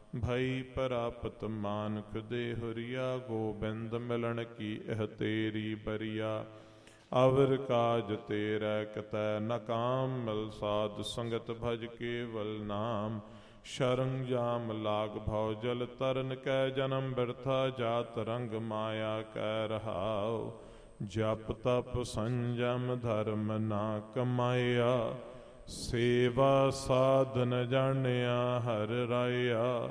ਭਈ ਪ੍ਰਾਪਤ ਮਾਨਕ ਦੇ ਹੁਰੀਆ, ਗੋਬਿੰਦ ਮਿਲਣ ਕੀ ਇਹ ਤੇਰੀ ਬਰੀਆ। ਅਵਰ ਕਾਜ ਤੇਰਾ ਕਿਤੈ ਨ ਕਾਮ, ਮਿਲ ਸਾਧ ਸੰਗਤ ਭਜ ਕੇਵਲ ਨਾਮ। ਸ਼ਰਨ ਜਾਮ ਲਾਗ ਭਉ ਜਲ ਤਰਨ ਕੈ, ਜਨਮ ਬਿਰਥਾ ਜਾਤ ਰੰਗ ਮਾਇਆ ਕੈ ਰਹਾਉ। ਜਪ ਤਪ ਸੰਜਮ ਧਰਮ ਨਾ ਕਮਾਇਆ, ਸੇਵਾ ਸਾਧਨ ਜਾਣਿਆ ਹਰ ਰਾਇਆ।